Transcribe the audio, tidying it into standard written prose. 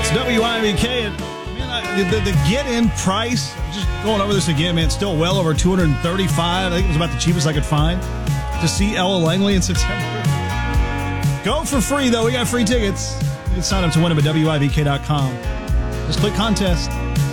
It's WIBK. And, man, the get-in price, just going over this again, man, still well over $235. I think it was about the cheapest I could find to see Ella Langley in September. Go for free, though. We got free tickets. You can sign up to win them at WIBK.com. Just click contest.